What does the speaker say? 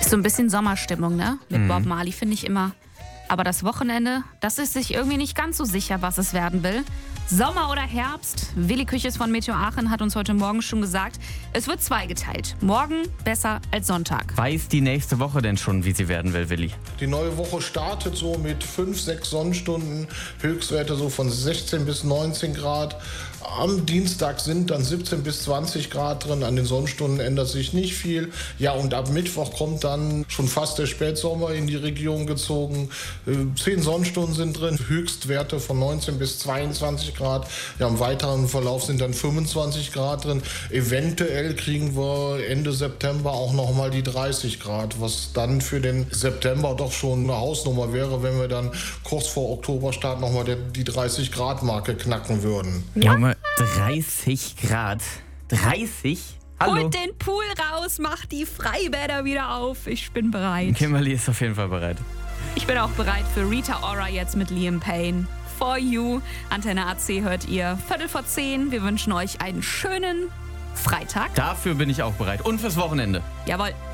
Ist so ein bisschen Sommerstimmung, ne? Mit Bob Marley finde ich immer. Aber das Wochenende, das ist sich irgendwie nicht ganz so sicher, was es werden will. Sommer oder Herbst? Willi Küches von Meteor Aachen hat uns heute Morgen schon gesagt, es wird zweigeteilt. Morgen besser als Sonntag. Weiß die nächste Woche denn schon, wie sie werden will, Willi? Die neue Woche startet so mit 5, 6 Sonnenstunden, Höchstwerte so von 16 bis 19 Grad. Am Dienstag sind dann 17 bis 20 Grad drin, an den Sonnenstunden ändert sich nicht viel. Ja, und ab Mittwoch kommt dann schon fast der Spätsommer in die Region gezogen. 10 Sonnenstunden sind drin, Höchstwerte von 19 bis 22 Grad. Ja, im weiteren Verlauf sind dann 25 Grad drin. Eventuell kriegen wir Ende September auch nochmal die 30 Grad, was dann für den September doch schon eine Hausnummer wäre, wenn wir dann kurz vor Oktoberstart nochmal die 30 Grad Marke knacken würden. Junge, 30 Grad. 30? Hallo? Holt den Pool raus, macht die Freibäder wieder auf. Ich bin bereit. Kimberly ist auf jeden Fall bereit. Ich bin auch bereit für Rita Ora jetzt mit Liam Payne. For You. Antenne AC hört ihr 9:45. Wir wünschen euch einen schönen Freitag. Dafür bin ich auch bereit. Und fürs Wochenende. Jawohl.